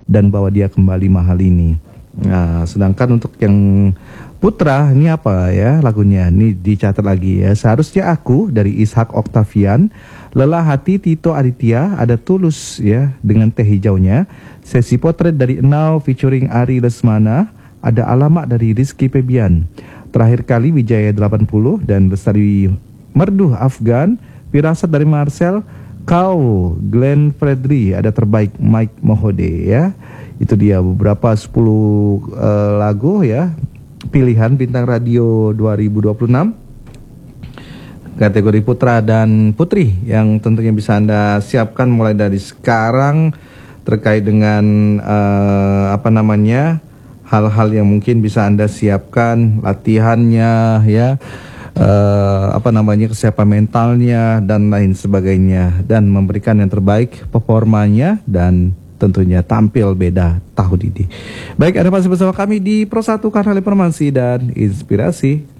dan bawa dia kembali mahal ini. Nah, sedangkan untuk yang Putra, ini apa ya lagunya? Ini dicatat lagi ya. Seharusnya aku dari Ishak Octavian, Lelah Hati Tito Aditya, Ada Tulus ya dengan Teh Hijaunya, Sesi Potret dari Enau featuring Ari Lesmana, Ada Alamat dari Rizky Febian, Terakhir Kali Wijaya 80 dan Lestari Merdu Afgan, Firasat dari Marcel, Kau Glenn Fredri, Ada Terbaik Mike Mohode ya. Itu dia beberapa 10 lagu ya, pilihan Bintang Radio 2026 kategori putra dan putri yang tentunya bisa Anda siapkan mulai dari sekarang terkait dengan hal-hal yang mungkin bisa Anda siapkan latihannya ya, kesiapan mentalnya dan lain sebagainya, dan memberikan yang terbaik performanya dan tentunya tampil beda tahun ini. Baik, Anda masih bersama kami di Pro 1 Kanal Informasi dan Inspirasi.